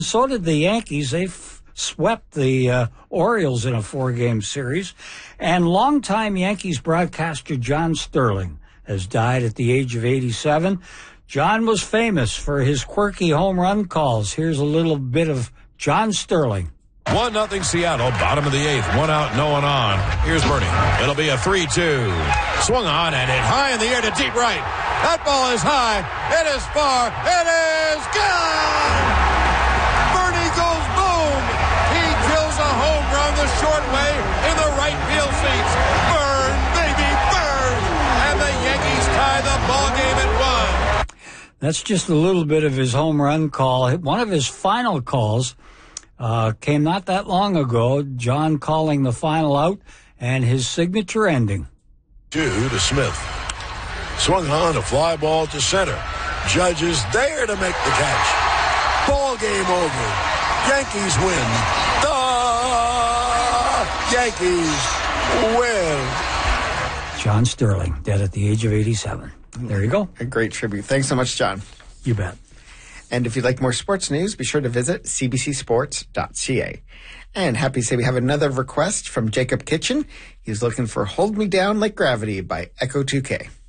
So did the Yankees. They swept the Orioles in a 4-game series. And longtime Yankees broadcaster John Sterling has died at the age of 87. John was famous for his quirky home run calls. Here's a little bit of John Sterling. 1-0 Seattle, bottom of the 8th. 1 out, no one on. Here's Bernie. It'll be a 3-2. Swung on and hit high in the air to deep right. That ball is high. It is far. It is gone! Bernie goes boom! He drills a home run the short way in the right field seats. Burn, baby, burn! And the Yankees tie the ball game at 1. That's just a little bit of his home run call. One of his final calls came not that long ago, John calling the final out and his signature ending. 2 to Smith. Swung on a fly ball to center. Judge is there to make the catch. Ball game over. Yankees win. The Yankees win. John Sterling, dead at the age of 87. There you go. A great tribute. Thanks so much, John. You bet. And if you'd like more sports news, be sure to visit cbcsports.ca. And happy to say we have another request from Jacob Kitchen. He's looking for Hold Me Down Like Gravity by Echo 2K.